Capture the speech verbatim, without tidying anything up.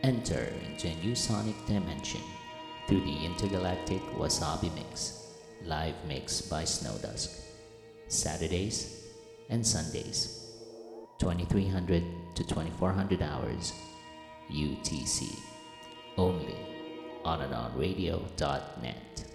Enter into a new sonic dimension through the intergalactic Wasabi Mix, live mix by Snowdusk, Saturdays and Sundays, twenty-three hundred to twenty-four hundred hours U T C, only on and on radio dot net.